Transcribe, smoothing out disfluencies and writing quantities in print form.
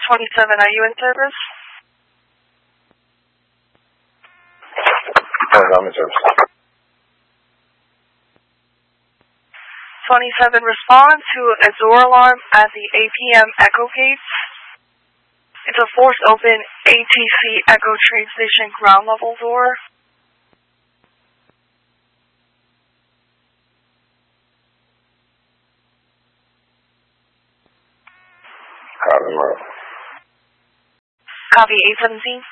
27, are you in service? I'm in service. 27, respond to a door alarm at the APM Echo Gates. It's a force open ATC Echo train station ground level door. Copy 817.